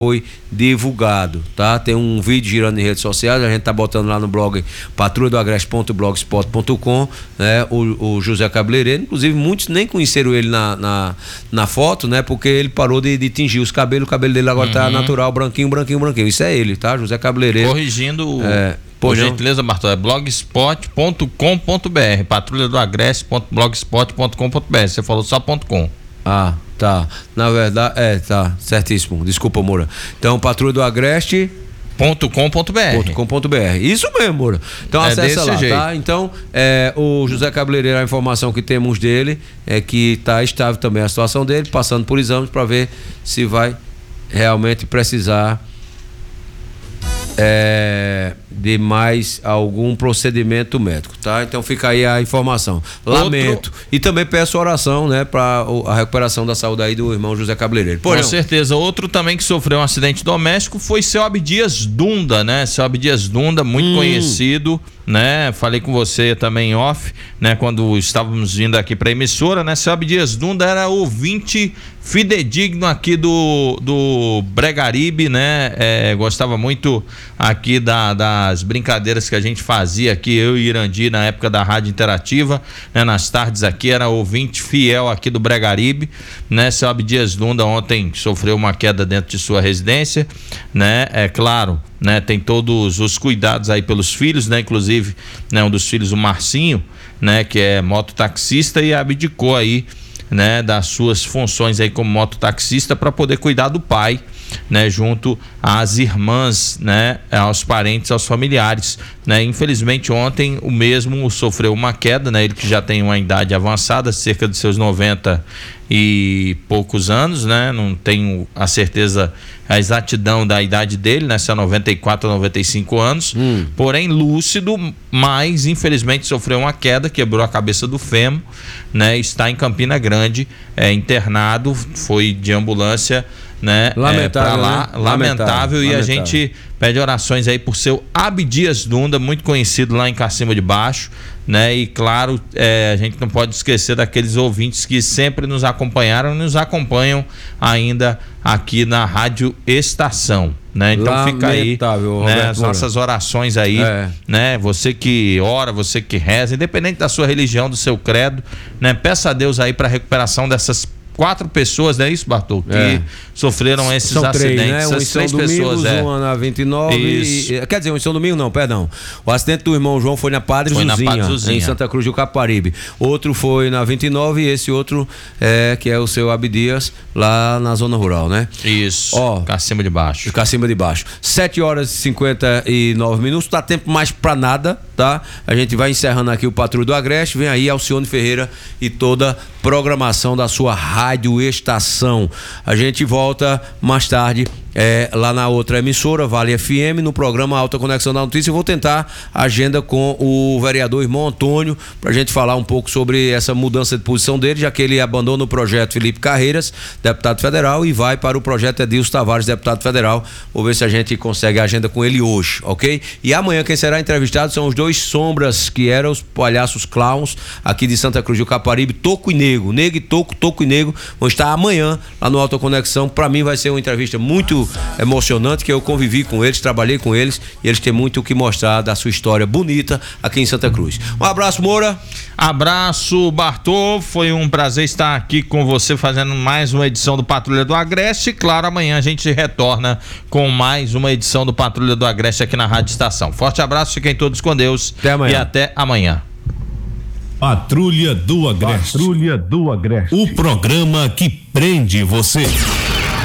foi divulgado, tá? Tem um vídeo girando em redes sociais, a gente tá botando lá no blog patrulhadoagreste.blogspot.com, né? O José Cabeleireiro, inclusive muitos nem conheceram ele na foto, né? Porque ele parou de tingir os cabelos, o cabelo dele agora tá natural, branquinho. Isso é ele, tá? José Cabeleireiro. Corrigindo, por gentileza, Bartol, é blogspot.com.br, patrulhadoagreste.blogspot.com.br, você falou só .com. Ah, tá. Na verdade, tá, certíssimo. Desculpa, Moura. Então, Patrulha do Agreste .com.br. Isso mesmo, Moura. Então acessa lá, jeito. Tá? Então, o José Cabeleireiro, a informação que temos dele é que tá estável também a situação dele, passando por exames para ver se vai realmente precisar de mais algum procedimento médico, tá? Então fica aí a informação. Lamento. E também peço oração, né, para a recuperação da saúde aí do irmão José Cabeleireiro. Com certeza. Outro também que sofreu um acidente doméstico foi seu Abdias Dunda, né? Seu Abdias Dunda, muito conhecido, né? Falei com você também off, né? Quando estávamos vindo aqui para a emissora, né? Seu Abdias Dunda era ouvinte fidedigno aqui do Bregaribe, né? Gostava muito aqui das brincadeiras que a gente fazia aqui, eu e Irandi, na época da Rádio Interativa, né? Nas tardes aqui, era ouvinte fiel aqui do Bregaribe, né? Seu Abdias Dunda ontem sofreu uma queda dentro de sua residência, né? É claro, né? Tem todos os cuidados aí pelos filhos, né? Inclusive, né? Um dos filhos, o Marcinho, né? Que é mototaxista e abdicou aí, né, das suas funções aí como mototaxista para poder cuidar do pai, né, junto às irmãs, né, aos parentes, aos familiares, né. Infelizmente ontem o mesmo sofreu uma queda, né, ele que já tem uma idade avançada, cerca de seus 90 e poucos anos, né, não tenho a certeza, a exatidão da idade dele, né, se é 94 ou 95 anos, porém lúcido, mas infelizmente sofreu uma queda, quebrou a cabeça do fêmur, né, está em Campina Grande, internado, foi de ambulância, né, lamentável, lá, né? Lamentável. E a gente pede orações aí por seu Abdias Dunda, muito conhecido lá em Cacimba de Baixo, né? E claro, a gente não pode esquecer daqueles ouvintes que sempre nos acompanharam e nos acompanham ainda aqui na Rádio Estação, né? Então fica aí, né, as nossas orações aí, né? Você que ora, você que reza, independente da sua religião, do seu credo, né? Peça a Deus aí para a recuperação dessas 4 pessoas, não é isso, Bartol? Que sofreram esses acidentes. Né? Essas 3 pessoas, uma na 29. Quer dizer, um em São Domingo, não, perdão. O acidente do irmão João foi na Padre Zuzinha, em Santa Cruz do Caparibe. Outro foi na 29 e esse outro que é o seu Abdias, lá na zona rural, né? Isso. Cacimba de Baixo. 7h59, tá tempo mais pra nada, tá? A gente vai encerrando aqui o Patrulha do Agreste. Vem aí Alcione Ferreira e toda programação da sua Rádio Estação. A gente volta mais tarde lá na outra emissora, Vale FM, no programa Alta Conexão da Notícia. Eu vou tentar a agenda com o vereador irmão Antônio, pra gente falar um pouco sobre essa mudança de posição dele, já que ele abandona o projeto Felipe Carreiras, deputado federal, e vai para o projeto Edilson Tavares, deputado federal. Vou ver se a gente consegue a agenda com ele hoje, ok? E amanhã quem será entrevistado são os 2 sombras que eram os palhaços clowns aqui de Santa Cruz do Caparibe, Toco e Nego. Nego e Toco e Nego vão estar amanhã lá no Alta Conexão. Pra mim vai ser uma entrevista muito emocionante, que eu convivi com eles, trabalhei com eles, e eles têm muito o que mostrar da sua história bonita aqui em Santa Cruz. Um abraço, Moura. Abraço, Bartol. Foi um prazer estar aqui com você fazendo mais uma edição do Patrulha do Agreste. E claro, amanhã a gente retorna com mais uma edição do Patrulha do Agreste aqui na Rádio Estação. Forte abraço, fiquem todos com Deus. Até amanhã. E até amanhã. Patrulha do Agreste. Patrulha do Agreste. O programa que prende você.